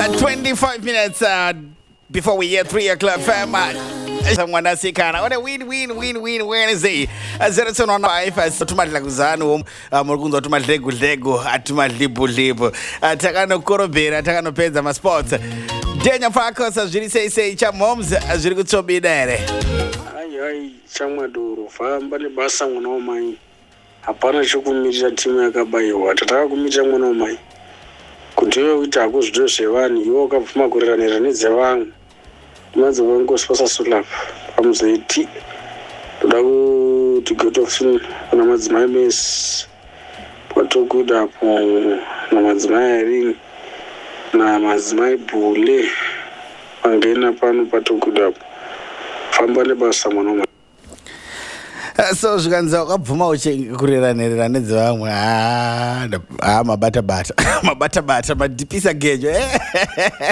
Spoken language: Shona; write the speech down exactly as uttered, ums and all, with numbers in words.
twenty-five minutes uh, before we hit three o'clock, fam. Someone else can. On a win, win, win, win Wednesday. Zero two one five. Atuma lakuzano. Morgunzo atuma lego lego. Atuma libu libu. Takano korobera. Takano peza ma sports. Denya Fakos azuri say say cha moms azuri kutobi dere. Ai ai chama duro. Famba ni basa mwana mai. Hapana chokumirira timu yakabayiwa. Tataka kumira mwana mai. Kuti wewe uita kuzvido zvevani iwe wakabvuma kureranira nedzevamwe maze wangosvasa sulap pamuzoiti toda kuti God of Sin kana madzimai Messi kwatokuda apo na madzimai Ring na madzimai Bule angena pano patokuda apo famba nebasa mwana. So zvikanza wakabvuma uchikureranira nedzevamwe ah mabata bata mabata bata madipisa gejo eh